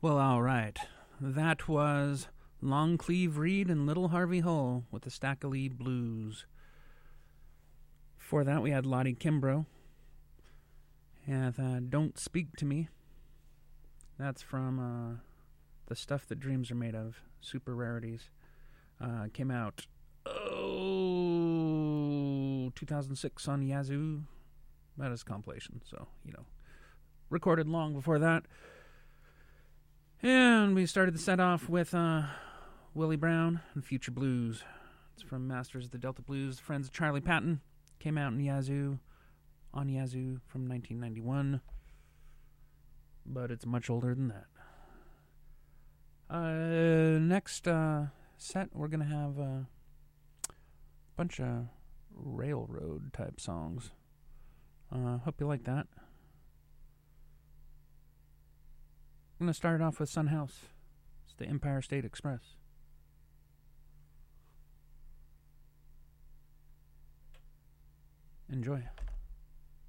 Well, all right. That was Longcleave Reed and Little Harvey Hull with the Stackley Blues. Before that, we had Lottie Kimbrough and Don't Speak to Me. That's from The Stuff That Dreams Are Made Of, Super Rarities. Came out 2006 on Yazoo. That is a compilation, so, recorded long before that. And we started the set off with Willie Brown and Future Blues. It's from Masters of the Delta Blues, Friends of Charlie Patton. Came out on Yazoo from 1991. But it's much older than that. Next set, we're going to have a bunch of railroad type songs. Hope you like that. I'm going to start it off with Son House. It's the Empire State Express. Enjoy.